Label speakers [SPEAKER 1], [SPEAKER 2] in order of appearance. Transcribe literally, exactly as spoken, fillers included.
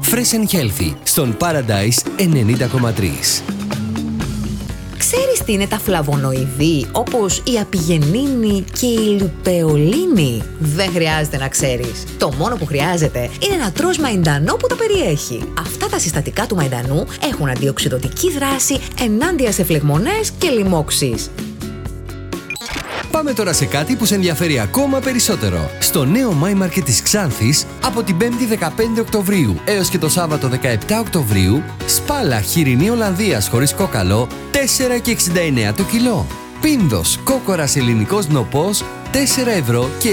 [SPEAKER 1] Fresh and Healthy στον Paradise ενενήντα κόμμα τρία.
[SPEAKER 2] Ξέρεις τι είναι τα φλαβονοειδή, όπως η απιγενίνη και η λιπεολίνη? Δεν χρειάζεται να ξέρεις. Το μόνο που χρειάζεται είναι να τρως μαϊντανό που τα περιέχει. Αυτά τα συστατικά του μαϊντανού έχουν αντιοξυδωτική δράση ενάντια σε φλεγμονές και λοιμώξεις.
[SPEAKER 1] Πάμε τώρα σε κάτι που σε ενδιαφέρει ακόμα περισσότερο. Στο νέο My Market της Ξάνθης, από την πέμπτη δεκαπέντε Οκτωβρίου έως και το Σάββατο δεκαεπτά Οκτωβρίου, σπάλα χοιρινή Ολλανδίας χωρίς κόκαλο, τέσσερα και εξήντα εννέα το κιλό. Πίνδος κόκορας ελληνικός νοπός, τέσσερα ευρώ και